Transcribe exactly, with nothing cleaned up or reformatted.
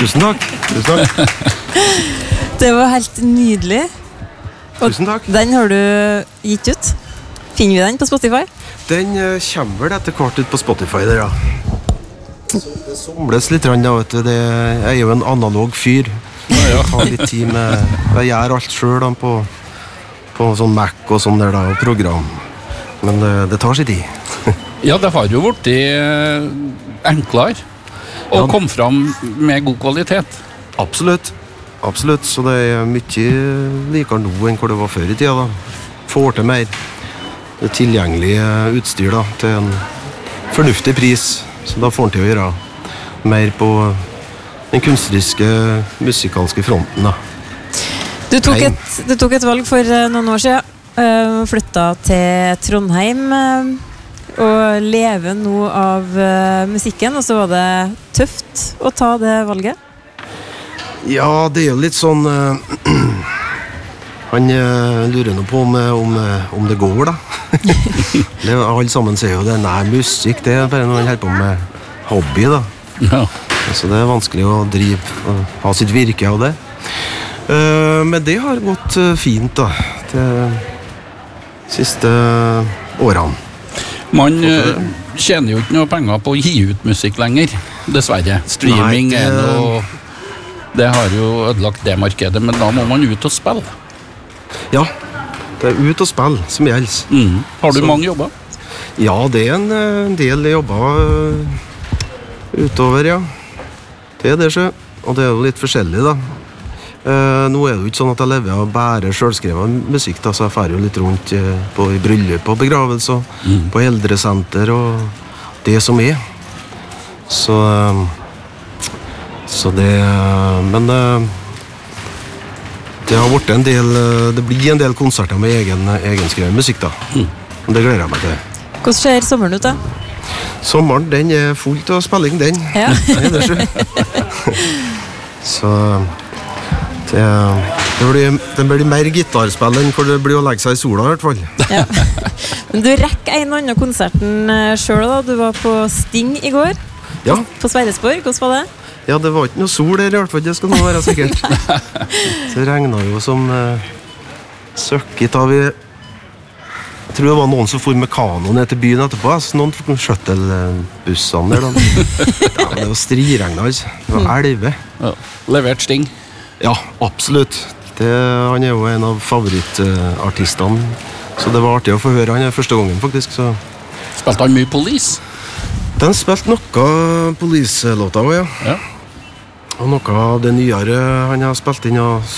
Tusen takk. Tusen takk. Det var helt nydelig. Og Tusen takk. den har du gitt ut. Finner vi den på Spotify? Den uh, kommer vel etter hvert ut på Spotify der, ja. Det somles litt, da, vet du. Det er jo en analog fyr. Jeg tar litt tid med... Jeg gjør alt selv da, på, på sånn Mac og sånn der da, og program. Men det, det tar sin tid. Ja, det har jo vært uh, enklere å Ja. komme fram med god kvalitet. Absolutt. Absolutt. Så det er mye likere nå enn hvor det var før i tida, da. Får til mer. Det er tilgjengelig utstyr da, til en fornuftig pris. Så da får han til å gjøre mer på den kunstneriske, musikalske fronten da. Du tok, et, du tok et valg for eh, noen år siden. Uh, flytta til Trondheim uh, og lever nå av uh, musikken. Og så var det tøft å ta det valget. Ja, det er jo litt sånn uh, Han uh, lurer nå på om, om, om det går da. Det, alle sammen sier jo det. Nei, musikk det er bare noe han holder på med hobby da. Ja. Så det er vanskelig å drive og ha sitt virke av det. uh, Men det har gått uh, fint da til siste årene. Man uh, tjener jo ikke noe penger på å gi ut musikk lenger, dessverre. Streaming Nei, det- er noe... Det har jo ødelagt det markedet, men da må man ut og spille. Ja, det er ut og spille som gjelder. Mm. Har du Så- mange jobber? Ja, det er en, en del jobber uh, utover, ja. Det er det, sjø. Og det er jo litt forskjellig, da. Uh, nå er det jo ikke sånn at jeg lever av bare selvskrevet musikk, da, så jeg fer jo litt rundt uh, på i bryllup og begravelse, Mm. på eldresenter og det som er. Så uh, Så det uh, Men uh, det har vært en del uh, Det blir en del konserter med egen, egenskrevet musikk, da. Mm. Og det gleder jeg meg til. Hvordan ser sommeren ut da? Sommeren, den er fullt av spilling, den. Ja. Det er det, sjø. Så det, det, blir, det blir mer gitarspill enn hvor det blir å legge seg i sola, i hvert fall. Ja. Men du rekker en og annen konserten uh, selv da. Du var på Sting i går. Ja, På Sverresborg. Hvordan var det? ja, det var ikke noe sol der, i hvert fall. Det skal nå være sikkert. Det regnet jo som uh, søkkit av i... Jeg tror det var noen som for med kano ned til byen etterpå. Så noen tok shuttle-bussene der. Da. Ja, det var striregnet, altså. Det var elve. Ja. Levert Sting. Ja, absolutt. Det, han er jo en av favorittartistene, så det var artig å få høre han er første gangen, faktisk. Så. Spilte han mye Police? Den spilte noe Police-låter også, ja. Ja. Og noe av det nyere han har spilt inn, og